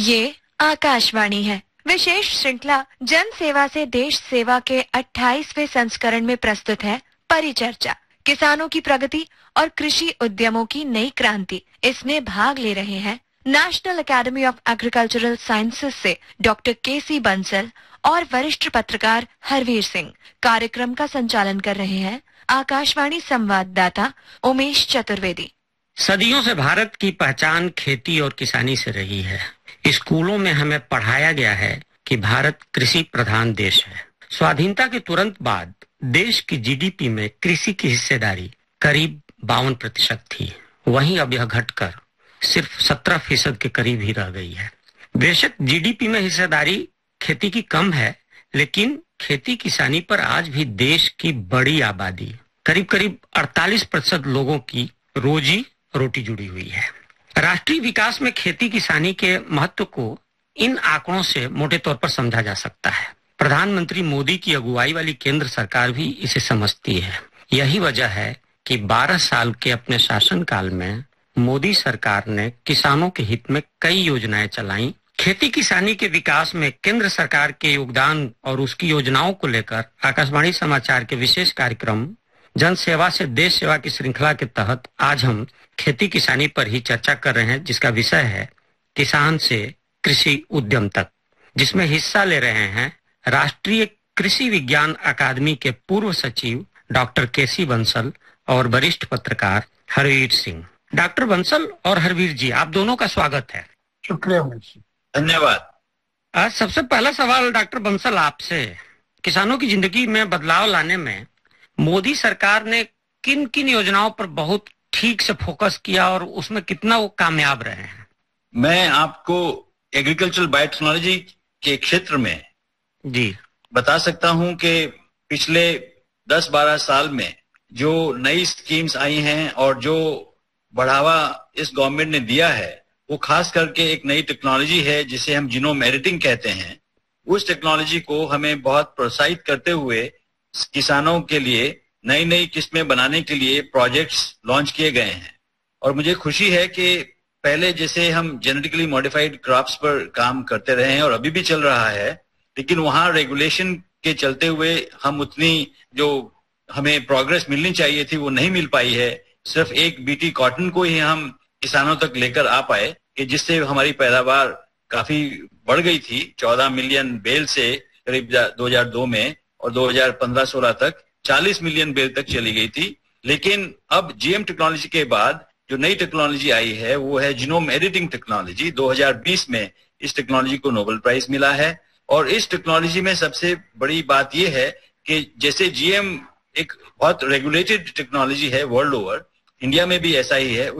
ये आकाशवाणी है। विशेष श्रृंखला जन सेवा से देश सेवा के 28वें संस्करण में प्रस्तुत है परिचर्चा, किसानों की प्रगति और कृषि उद्यमों की नई क्रांति। इसमें भाग ले रहे हैं national academy of agricultural sciences से डॉक्टर केसी बंसल और वरिष्ठ पत्रकार हरवीर सिंह। कार्यक्रम का संचालन कर रहे हैं आकाशवाणी संवाददाता उमेश चतुर्वेदी। सदियों से भारत की पहचान खेती और किसानी से रही है। स्कूलों में हमें पढ़ाया गया है कि भारत कृषि प्रधान देश है। स्वाधीनता के तुरंत बाद देश की जीडीपी में कृषि की हिस्सेदारी करीब 52% थी। वहीं अब यह घटकर सिर्फ 17% के करीब ही रह गई है। बेशक जीडीपी में हिस्सेदारी खेती की कम है, लेकिन खेती किसानी पर आज भी देश की बड़ी आबादी, करीब 48% लोगों की रोजी रोटी जुड़ी हुई है। राष्ट्रीय विकास में खेती किसानी के महत्व को इन आंकड़ों से मोटे तौर पर समझा जा सकता है। प्रधानमंत्री मोदी की अगुवाई वाली केंद्र सरकार भी इसे समझती है। यही वजह है कि 12 साल के अपने शासनकाल में मोदी सरकार ने किसानों के हित में कई योजनाएं चलाई। खेती किसानी के विकास में केंद्र सरकार के योगदान और उसकी योजनाओं को लेकर आकाशवाणी समाचार के विशेष कार्यक्रम जन सेवा से देश सेवा की श्रृंखला के तहत आज हम खेती किसानी पर ही चर्चा कर रहे हैं, जिसका विषय है किसान से कृषि उद्यम तक, जिसमें हिस्सा ले रहे हैं राष्ट्रीय कृषि विज्ञान अकादमी के पूर्व सचिव डॉक्टर केसी बंसल और वरिष्ठ पत्रकार हरवीर सिंह। डॉक्टर बंसल और हरवीर जी, आप दोनों का स्वागत है। शुक्रिया, धन्यवाद। आज सबसे पहला सवाल डॉक्टर बंसल आपसे, किसानों की जिंदगी में बदलाव लाने में मोदी सरकार ने किन किन योजनाओं पर बहुत ठीक से फोकस किया और उसमें कितना वो कामयाब रहे हैं? मैं आपको एग्रीकल्चरल बायोटेक्नोलॉजी के क्षेत्र में जी बता सकता हूं कि पिछले 10-12 साल में जो नई स्कीम्स आई हैं और जो बढ़ावा इस गवर्नमेंट ने दिया है, वो खास करके एक नई टेक्नोलॉजी है जिसे हम जीनोम एडिटिंग कहते हैं। उस टेक्नोलॉजी को हमें बहुत प्रोत्साहित करते हुए किसानों के लिए नई नई किस्में बनाने के लिए प्रोजेक्ट्स लॉन्च किए गए हैं। और मुझे खुशी है कि पहले जैसे हम जेनेटिकली मॉडिफाइड क्रॉप्स पर काम करते रहे हैं और अभी भी चल रहा है, लेकिन वहां रेगुलेशन के चलते हुए हम उतनी जो हमें प्रोग्रेस मिलनी चाहिए थी वो नहीं मिल पाई है। सिर्फ एक बीटी कॉटन को ही हम किसानों तक लेकर आ पाए कि जिससे हमारी पैदावार काफी बढ़ गई थी। 14 मिलियन बेल से करीब 2002 में और 2015-16 तक 40 मिलियन बेल तक चली गई थी। लेकिन अब जीएम टेक्नोलॉजी के बाद जो नई टेक्नोलॉजी आई है वो है जीनोम एडिटिंग टेक्नोलॉजी। 2020 में इस टेक्नोलॉजी को नोबेल प्राइज मिला है। और इस टेक्नोलॉजी में सबसे बड़ी बात यह है कि जैसे जीएम एक बहुत रेगुलेटेड टेक्नोलॉजी है वर्ल्ड ओवर, इंडिया में भी ऐसा ही है।